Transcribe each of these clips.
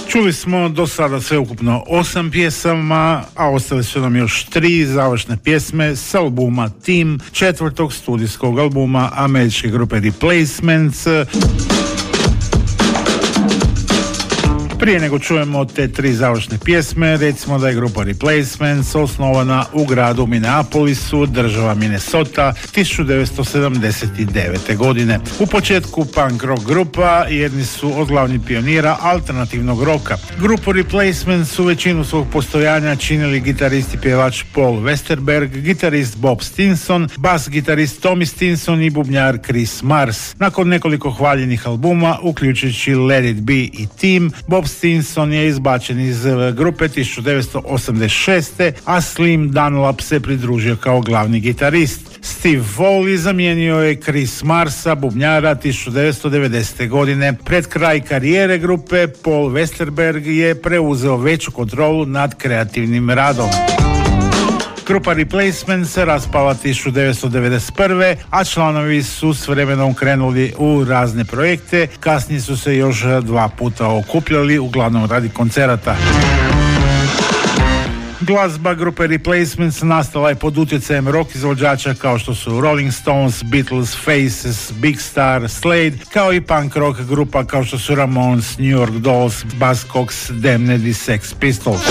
Čuli smo do sada sveukupno 8 pjesama, a ostale su nam još 3 završne pjesme s albuma Team, 4. studijskog albuma američke grupe Replacements. Prije nego čujemo te 3 završne pjesme, recimo da je grupa Replacements osnovana u gradu Minneapolisu, država Minnesota, 1979. godine. U početku punk rock grupa, jedni su od glavnih pionira alternativnog roka. Grupu Replacements su većinu svog postojanja činili gitarist i pjevač Paul Westerberg, gitarist Bob Stinson, bas gitarist Tommy Stinson i bubnjar Chris Mars. Nakon nekoliko hvaljenih albuma, uključujući Let It Be i Team, Bob Stinson je izbačen iz grupe 1986. a Slim Dunlap se pridružio kao glavni gitarist. Steve Foley zamijenio je Chris Marsa, bubnjara, 1990. godine. Pred kraj karijere grupe Paul Westerberg je preuzeo veću kontrolu nad kreativnim radom. Grupa Replacements se raspala 1991. a članovi su s vremenom krenuli u razne projekte. Kasnije su se još 2 puta okupljali, uglavnom radi koncerata. Glazba grupe Replacements nastala je pod utjecajem rock izvođača kao što su Rolling Stones, Beatles, Faces, Big Star, Slade, kao i punk rock grupa kao što su Ramones, New York Dolls, Buzzcocks, Damned i Sex Pistols.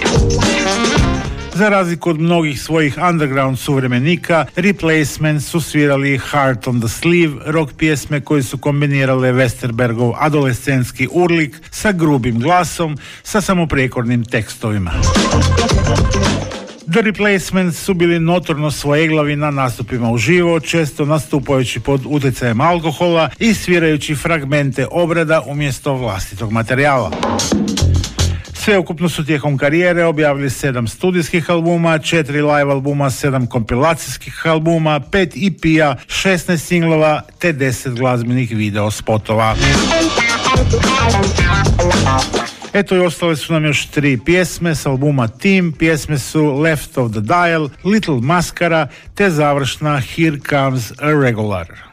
Za razliku od mnogih svojih underground suvremenika, Replacements su svirali Heart on the Sleeve, rock pjesme koje su kombinirale Westerbergov adolescentski urlik sa grubim glasom, sa samoprijekornim tekstovima. The Replacements su bili notorno svojeglavi na nastupima uživo, često nastupajući pod utjecajem alkohola i svirajući fragmente obrada umjesto vlastitog materijala. Sveukupno su tijekom karijere objavili 7 studijskih albuma, 4 live albuma, 7 kompilacijskih albuma, 5 EP-a, 16 singlova te 10 glazbenih video spotova. Eto i ostale su nam još 3 pjesme s albuma Team. Pjesme su Left of the Dial, Little Mascara te završna Here Comes a Regular.